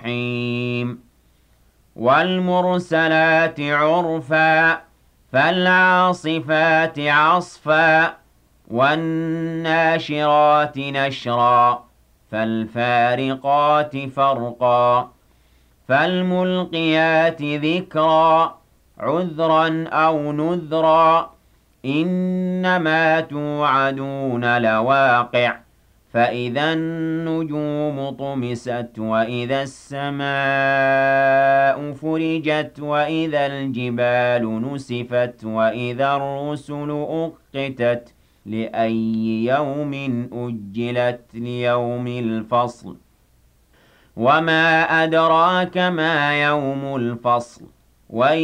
الجحيم والمرسلات عرفا فالعاصفات عصفا والناشرات نشرا فالفارقات فرقا فالملقيات ذكرا عذرا أو نذرا إنما توعدون لواقع فإذا النجوم طمست وإذا السماء فرجت وإذا الجبال نسفت وإذا الرسل أقتت لأي يوم أجلت ليوم الفصل وما أدراك ما يوم الفصل